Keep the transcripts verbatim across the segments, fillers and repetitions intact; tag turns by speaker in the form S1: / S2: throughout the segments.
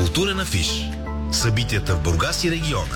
S1: Културен афиш. Събитията в Бургас и региона.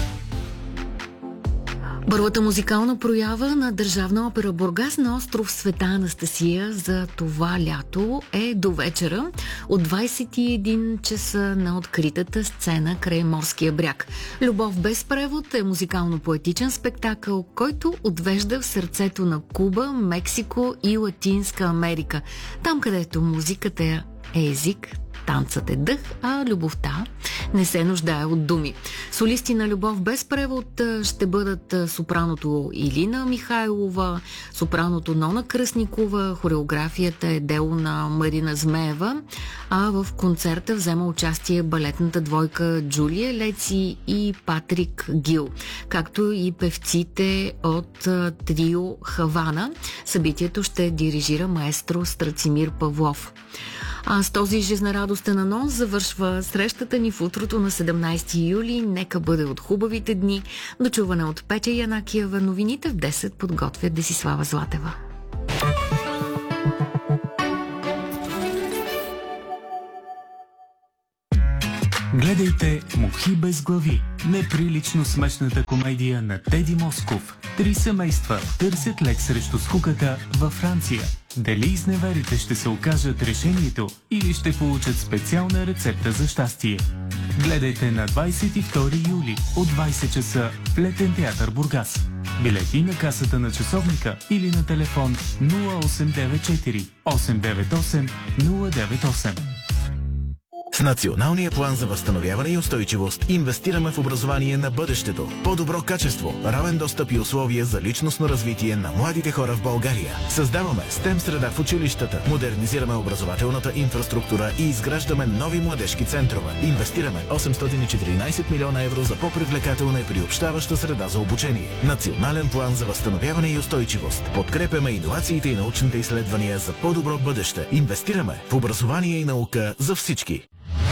S2: Първата музикална проява на Държавна опера Бургас на остров Света Анастасия за това лято е до вечера от двайсет и един часа на откритата сцена край Морския бряг. Любов без превод е музикално-поетичен спектакъл, който отвежда в сърцето на Куба, Мексико и Латинска Америка. Там, където музиката е език, танцът е дъх, а любовта не се нуждае от думи. Солисти на Любов без превод ще бъдат сопраното Илина Михайлова, сопраното Нона Кръсникова, хореографията е дело на Марина Змеева, а в концерта взема участие балетната двойка Джулия Леци и Патрик Гил, както и певците от трио Хавана. Събитието ще дирижира маестро Страцимир Павлов. А с този жизнерадостен анонс завършва срещата ни в утрото на седемнайсети юли. Нека бъде от хубавите дни. До чуване от Петя Янакиева. Новините в десет подготвя Десислава Златева.
S3: Гледайте Мухи без глави. Неприлично смешната комедия на Теди Москов. Три семейства търсят лек срещу скуката във Франция. Дали изневерите ще се окажат решението или ще получат специална рецепта за щастие? Гледайте на двайсет и втори юли от двайсет часа в Летен театър Бургас. Билети на касата на часовника или на телефон нула осем девет четири осем девет осем нула девет осем.
S4: С Националния план за възстановяване и устойчивост инвестираме в образование на бъдещето. По-добро качество, равен достъп и условия за личностно развитие на младите хора в България. Създаваме STEM среда в училищата, модернизираме образователната инфраструктура и изграждаме нови младежки центрове. Инвестираме осемстотин и четиринайсет милиона евро за по-привлекателна и приобщаваща среда за обучение. Национален план за възстановяване и устойчивост. Подкрепяме иновациите и научните изследвания за по-добро бъдеще. Инвестираме в образование и наука за всички.